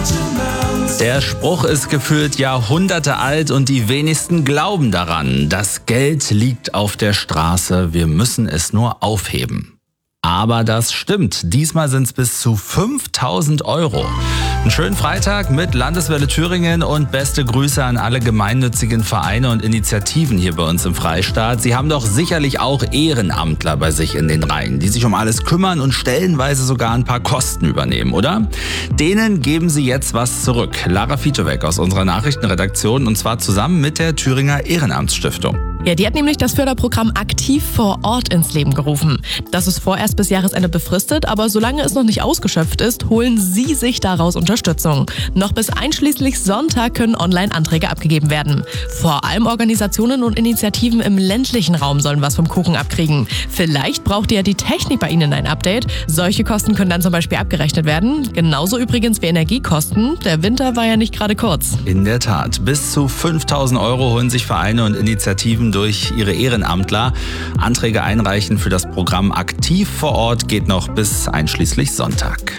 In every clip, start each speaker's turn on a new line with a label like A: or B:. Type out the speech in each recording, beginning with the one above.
A: Der Spruch ist gefühlt Jahrhunderte alt und die wenigsten glauben daran. Das Geld liegt auf der Straße, wir müssen es nur aufheben. Aber das stimmt. Diesmal sind es bis zu 5.000 Euro. Einen schönen Freitag mit Landeswelle Thüringen und beste Grüße an alle gemeinnützigen Vereine und Initiativen hier bei uns im Freistaat. Sie haben doch sicherlich auch Ehrenamtler bei sich in den Reihen, die sich um alles kümmern und stellenweise sogar ein paar Kosten übernehmen, oder? Denen geben Sie jetzt was zurück. Lara Fietowek aus unserer Nachrichtenredaktion und zwar zusammen mit der Thüringer Ehrenamtsstiftung.
B: Ja, die hat nämlich das Förderprogramm Aktiv vor Ort ins Leben gerufen. Das ist vorerst bis Jahresende befristet, aber solange es noch nicht ausgeschöpft ist, holen Sie sich daraus Unterstützung. Noch bis einschließlich Sonntag können Online-Anträge abgegeben werden. Vor allem Organisationen und Initiativen im ländlichen Raum sollen was vom Kuchen abkriegen. Vielleicht braucht ja die Technik bei Ihnen ein Update. Solche Kosten können dann zum Beispiel abgerechnet werden. Genauso übrigens wie Energiekosten. Der Winter war ja nicht gerade kurz.
A: In der Tat. Bis zu 5.000 Euro holen sich Vereine und Initiativen durch ihre Ehrenamtler. Anträge einreichen für das Programm Aktiv vor Ort geht noch bis einschließlich Sonntag.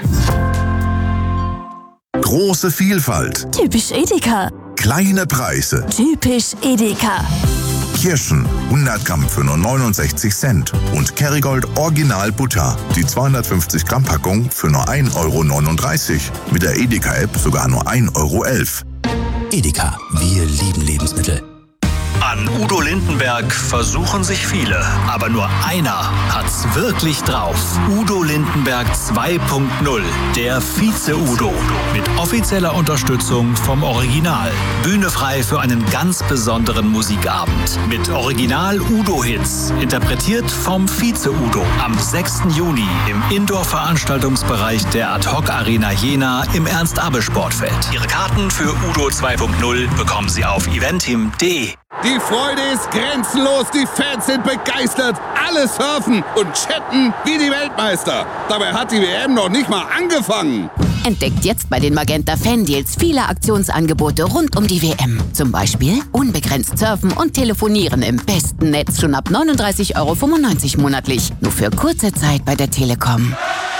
C: Große Vielfalt.
D: Typisch Edeka.
C: Kleine Preise.
D: Typisch Edeka.
C: Kirschen 100 Gramm für nur 69 Cent. Und Kerrygold Original Butter. Die 250 Gramm Packung für nur 1,39 Euro. Mit der Edeka-App sogar nur 1,11 Euro.
E: Edeka, wir lieben Lebensmittel.
F: An Udo Lindenberg versuchen sich viele, aber nur einer hat's wirklich drauf. Udo Lindenberg 2.0, der Vize-Udo. Mit offizieller Unterstützung vom Original. Bühne frei für einen ganz besonderen Musikabend. Mit Original-Udo-Hits, interpretiert vom Vize-Udo. Am 6. Juni im Indoor-Veranstaltungsbereich der Ad-Hoc-Arena Jena im Ernst-Abbe-Sportfeld. Ihre Karten für Udo 2.0 bekommen Sie auf eventim.de.
G: Die Freude ist grenzenlos, die Fans sind begeistert, alle surfen und chatten wie die Weltmeister. Dabei hat die WM noch nicht mal angefangen.
H: Entdeckt jetzt bei den Magenta Fan-Deals viele Aktionsangebote rund um die WM. Zum Beispiel unbegrenzt surfen und telefonieren im besten Netz schon ab 39,95 Euro monatlich. Nur für kurze Zeit bei der Telekom.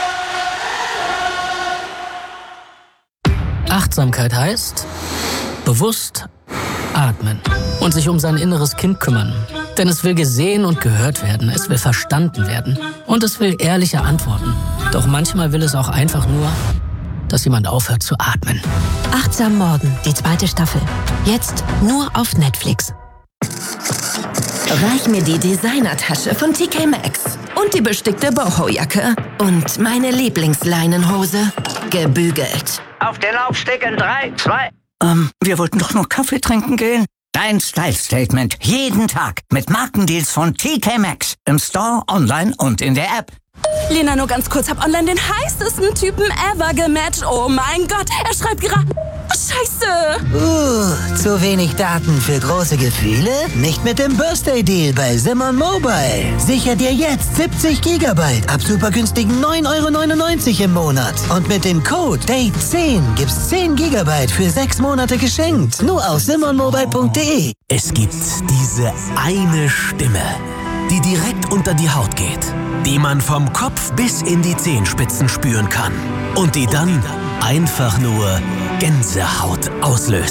I: Achtsamkeit heißt bewusst atmen und sich um sein inneres Kind kümmern. Denn es will gesehen und gehört werden, es will verstanden werden und es will ehrliche Antworten. Doch manchmal will es auch einfach nur, dass jemand aufhört zu atmen.
J: Achtsam Morden, die 2. Staffel. Jetzt nur auf Netflix.
K: Reich mir die Designertasche von TK Maxx und die bestickte Boho-Jacke und meine Lieblingsleinenhose, gebügelt.
L: Auf den Laufsteg in 3, 2...
M: Wir wollten doch nur Kaffee trinken gehen. Dein Style-Statement jeden Tag mit Markendeals von TK Maxx. Im Store, online und in der App.
N: Lena, nur ganz kurz, hab online den heißesten Typen ever gematcht. Oh mein Gott, er schreibt gerade... Scheiße!
O: Zu wenig Daten für große Gefühle? Nicht mit dem Birthday-Deal bei Simon Mobile. Sicher dir jetzt 70 Gigabyte ab super günstigen 9,99 € im Monat. Und mit dem Code DATE10 gibt's 10 Gigabyte für 6 Monate geschenkt. Nur auf simonmobile.de.
E: Es gibt diese eine Stimme, die direkt unter die Haut geht, die man vom Kopf bis in die Zehenspitzen spüren kann und die dann einfach nur Gänsehaut auslöst.